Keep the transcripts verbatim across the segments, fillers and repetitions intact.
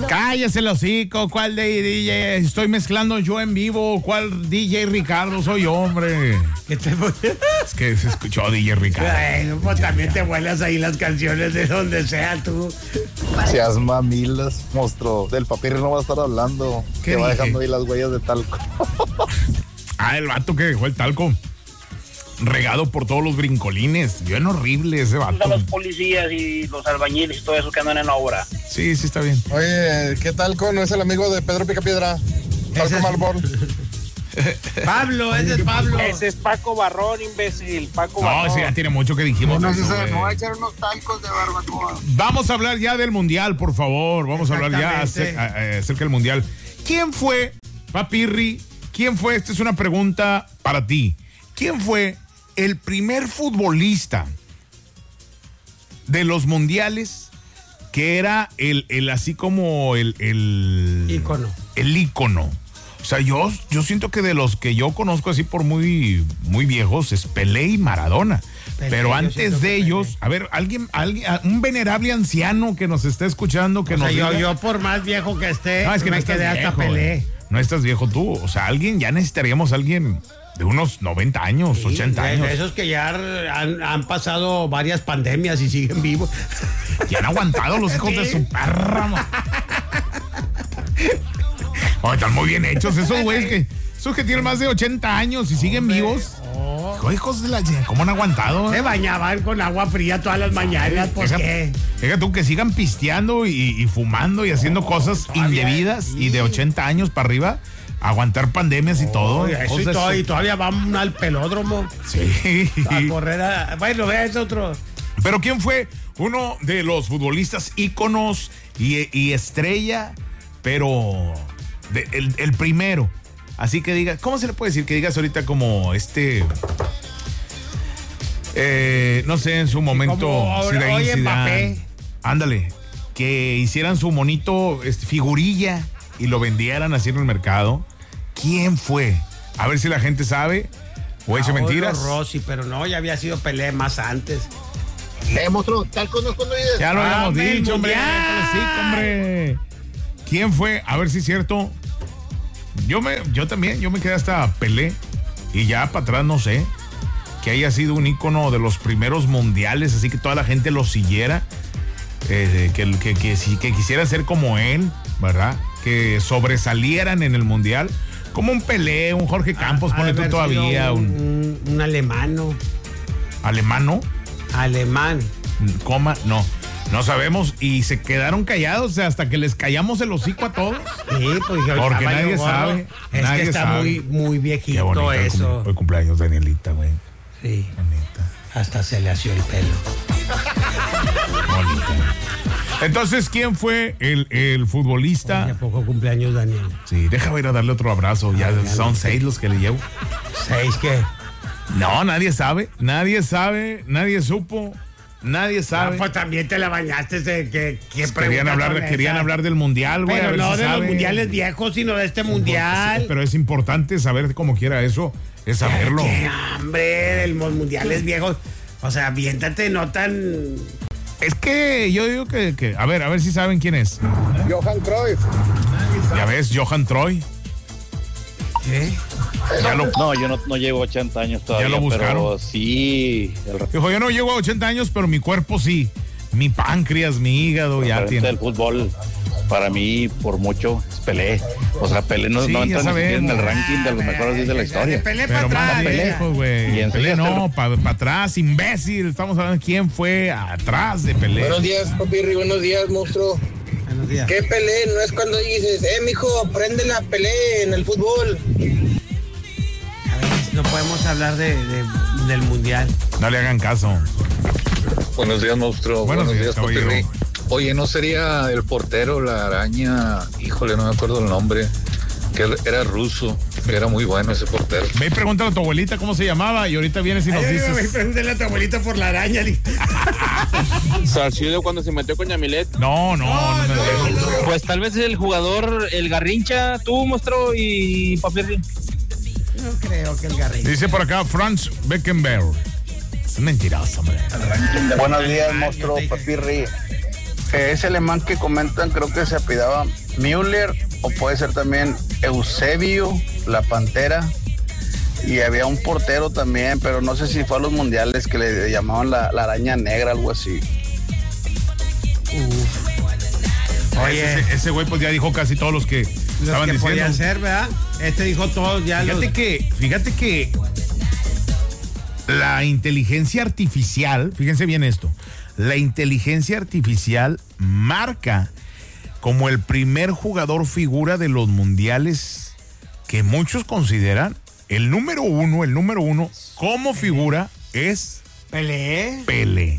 Cállese el hocico, ¿cuál de D J? Estoy mezclando yo en vivo, ¿cuál D J Ricardo? Soy yo, hombre. ¿Qué te... Es que se escuchó D J Ricardo. Bueno, pues ya, también ya. te vuelas ahí las canciones de donde sea tú. Seas mamilas, monstruo. Del papirri no va a estar hablando. ¿Qué Que va dije? dejando ahí las huellas de talco. Ah, el vato que dejó el talco regado por todos los brincolines. Bien horrible ese vato. Los policías y los albañiles y todo eso que andan en la obra. Sí, sí está bien. Oye, ¿qué talco? ¿No es el amigo de Pedro Picapiedra? Talco es- Malbor. Pablo, ese es Pablo. Ese es Paco Barrón, imbécil. Paco No, Barrón. ese ya tiene mucho que dijimos. No, eso, sí, se güey. me va a echar unos talcos de barbacoa. Vamos a hablar ya del mundial, por favor. Vamos a hablar ya Exactamente. acerca, eh, acerca del mundial. ¿Quién fue, Papirri? ¿Quién fue? Esta es una pregunta para ti. ¿Quién fue el primer futbolista de los mundiales que era el, el así como el, el Ícono. El ícono. O sea, yo, yo siento que de los que yo conozco así por muy, muy viejos es Pelé y Maradona. Pelé, Pero yo antes siento de que ellos, Pelé. a ver, alguien, alguien, un venerable anciano que nos está escuchando, que O sea, nos yo, diga- yo por más viejo que esté, No, es que me no estás quedé hasta viejo, Pelé. güey. No estás viejo tú. O sea, alguien, ya necesitaríamos a alguien de unos noventa años, Sí, ochenta de- años. de esos que ya han, han pasado varias pandemias y siguen vivos. Ya han aguantado los hijos Sí. de su perra. mo- Oh, están muy bien hechos esos güeyes que, esos que tienen más de ochenta años y siguen vivos. Oh. Hijo, hijos de la... ¿Cómo han aguantado? Se bañaban con agua fría todas las mañanas, ¿por Deja- qué? deja tú que sigan pisteando y, y fumando y haciendo cosas todavía, indebidas sí. y de ochenta años para arriba, aguantar pandemias y todo. Oye, eso y, Hijos de todo- su- y todavía van al pelódromo Sí. a correr a... Bueno, vea, es otro... Pero ¿quién fue uno de los futbolistas íconos y, y estrella? Pero de- el, el primero. Así que diga, ¿cómo se le puede decir? Que digas ahorita como este... eh, no sé, en su momento... Como ahora, Zinedine oye, Zidane. Mbappé. Ándale. Que hicieran su monito este, figurilla y lo vendieran así en el mercado. ¿Quién fue? A ver si la gente sabe. O eche Paolo mentiras. Rossi, pero no, ya había sido Pelé más antes. Eh, monstruo, talco no es cuando dices. Ya lo Ah, habíamos el dicho, hombre. mundial. Sí, hombre. ¿Quién fue? A ver si es cierto. Yo me, yo también, yo me quedé hasta Pelé. Y ya para atrás no sé. Que haya sido un ícono de los primeros mundiales, así que toda la gente lo siguiera. Eh, que, que, que, si- que quisiera ser como él, ¿verdad? Que sobresalieran en el mundial. Como un Pelé, un Jorge Campos, Ha de pone tú haber todavía, sido un, un, un alemano. alemano. Alemán. Coma, no. No sabemos y se quedaron callados, o sea, hasta que les callamos el hocico a todos. Sí, pues yo Porque estaba nadie yo gordo. sabe, Es nadie que está sabe. muy, muy Qué viejito bonito el eso. cum- el cumpleaños de Danielita, güey. Sí, Bonita, hasta se le asió el pelo. bonita. Entonces, ¿quién fue el, el ¿A futbolista? poco cumpleaños, Daniel? Sí, déjame ir a darle otro abrazo. Ya Ay, son Daniel. seis los que le llevo. ¿Seis qué? No, nadie sabe. Nadie sabe. Nadie supo. Nadie Ah, sabe. pues también te la bañaste de que, que querían preguntas hablar, son de- querían esas. hablar del mundial, güey. a Pero ver no si de los sabe. mundiales viejos, sino de este mundial. Pero es importante saber cómo quiera eso. Es saberlo. ¡Qué hambre de los mundiales viejos! O sea, viéntate, no tan... Es que yo digo que, que- a ver, a ver si saben quién es. Johan Cruyff. Ya ves, Johan Troy. ¿Qué? Ya lo, No, yo no, no llevo ochenta años todavía, lo buscaron. pero sí, el dijo, yo no llego a ochenta años, pero mi cuerpo sí. Mi páncreas, mi hígado ya referente tiene. del fútbol, para mí, por mucho, es Pelé. O sea, Pelé no, Sí, no ya entra ni siquiera en el sabemos. ranking de los mejores diez de la historia. Pelé Pero para más atrás. Pelé. lejos, güey. Y en Pelé serio, no, para atrás, imbécil. Estamos hablando de quién fue atrás de Pelé. Buenos días, papirri, buenos días, monstruo. Buenos días. ¿Qué Pelé? No es cuando dices, eh, mijo, prende la Pelé en el fútbol. A ver, no podemos hablar de, de- del mundial. No le hagan caso. Buenos días, monstruo. Buenos Buenos, días, días, caballero. Popirri. Oye, ¿no sería el portero, la araña? Híjole, no me acuerdo el nombre. Que era ruso, que era muy bueno ese portero. Ve y pregúntale a tu abuelita cómo se llamaba y ahorita vienes y nos Ay, ay, ay, dices. pregúntale a tu abuelita por la araña. li- Salcido cuando se metió con Yamilet. No, no, no, me dejes. Pues tal vez el jugador, el Garrincha, tú, monstruo, y Papirri. No creo que el garrito. Dice por acá Franz Beckenbauer. Es mentiroso, hombre. Buenos días, monstruo, papirri. Eh, ese alemán que comentan creo que se apellidaba Müller o puede ser también Eusebio, la Pantera. Y había un portero también, pero no sé si fue a los mundiales que le llamaban la, la araña negra, algo así. Uf. Oye, ese, ese güey pues ya dijo casi todos los que los estaban que diciendo. podían ser, ¿verdad? Este dijo todos ya. Fíjate los... que, fíjate que la inteligencia artificial, fíjense bien esto, la inteligencia artificial marca como el primer jugador figura de los mundiales que muchos consideran el número uno, el número uno como figura es Pelé. Pelé.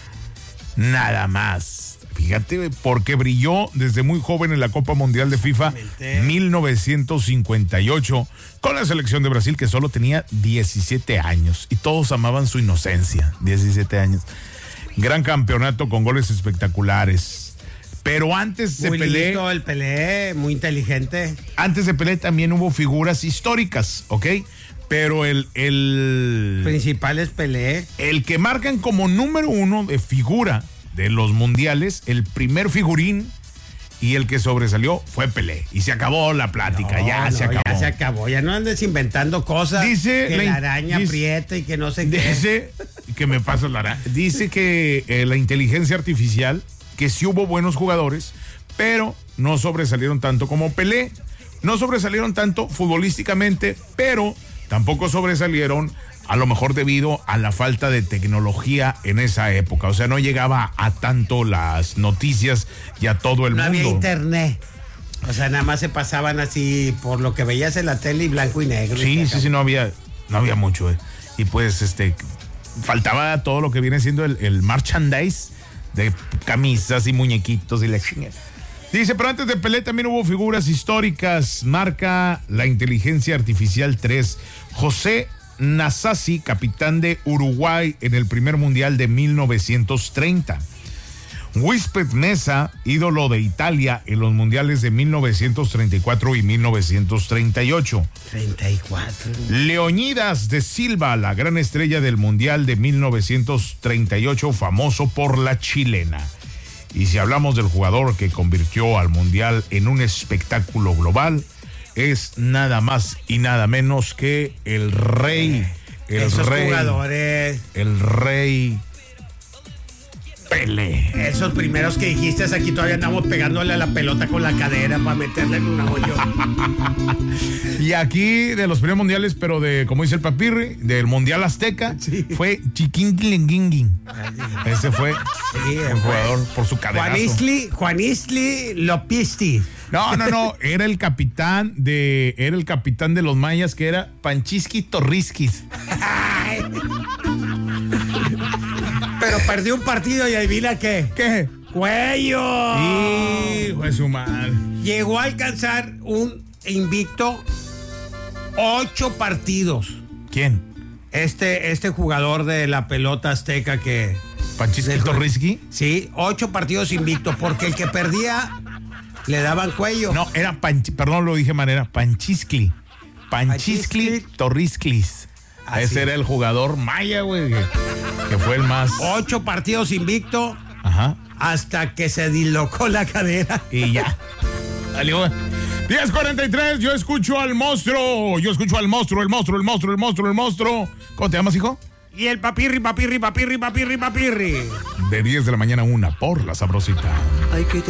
Nada más. Fíjate, porque brilló desde muy joven en la Copa Mundial de FIFA mil novecientos cincuenta y ocho con la selección de Brasil, que solo tenía diecisiete años y todos amaban su inocencia. diecisiete años. Gran campeonato con goles espectaculares. Pero antes de Muy Pelé, listo el Pelé, muy inteligente. antes de Pelé también hubo figuras históricas, ¿ok? Pero el, el, Principal es Pelé. el que marcan como número uno de figura de los mundiales, el primer figurín y el que sobresalió fue Pelé. Y se acabó la plática, No, ya no, se acabó. Ya se acabó, ya no andes inventando cosas. Dice que la, la araña dice, aprieta y que no sé qué. Dice que me pasa la araña. Dice que eh, la inteligencia artificial, que sí hubo buenos jugadores, pero no sobresalieron tanto como Pelé. No sobresalieron tanto futbolísticamente, pero tampoco sobresalieron a lo mejor debido a la falta de tecnología en esa época. O sea, no llegaba a tanto las noticias y a todo el No mundo. había internet. O sea, nada más se pasaban así por lo que veías en la tele y blanco y negro. Sí, y sí, sí, no había, no había mucho. Eh. Y pues, este, faltaba todo lo que viene siendo el, el merchandise de camisas y muñequitos y la chingada. Dice, pero antes de Pelé también hubo figuras históricas. Marca la inteligencia artificial tres. José Nasasi, capitán de Uruguay en el primer mundial de mil novecientos treinta. Huísped Meza, ídolo de Italia en los mundiales de mil novecientos treinta y cuatro y mil novecientos treinta y ocho. treinta y cuatro. Leonidas de Silva, la gran estrella del mundial de mil novecientos treinta y ocho, famoso por la chilena. Y si hablamos del jugador que convirtió al mundial en un espectáculo global, es nada más y nada menos que el rey, el Esos rey, jugadores, el rey Pelé. esos primeros que dijiste, aquí todavía andamos pegándole a la pelota con la cadera para meterle en un hoyo. Y aquí de los primeros mundiales, pero de, como dice el Papirri, del mundial azteca, Sí. fue Chiquinquilenguinguin. Ese fue Sí, el jugador por su caderazo. Juan Isli, Juan Isli Lopisti. No, no, no, era el capitán de, era el capitán de los mayas, que era Panchiski Torrisquis. Pero perdió un partido y adivina qué. ¿Qué? ¡Cuello! Hijo de su madre. Llegó a alcanzar un invicto ocho partidos. ¿Quién? Este, este jugador de la pelota azteca que... ¿Panchiski del- Torrisqui? Sí, ocho partidos invictos, porque el que perdía le daban cuello. No, era Panchi, perdón, lo dije de manera, Panchiscli. Panchiscli Panchiscli. Torrisquis. Así. Ese era el jugador maya, güey, que, que fue el más... Ocho partidos invicto Ajá. hasta que se dislocó la cadera. Y ya. Salió. diez cuarenta y tres, yo escucho al monstruo. Yo escucho al monstruo, el monstruo, el monstruo, el monstruo, el monstruo. ¿Cómo te llamas, hijo? Y el papirri, papirri, papirri, papirri, papirri. De diez de la mañana a una por la sabrosita. Hay que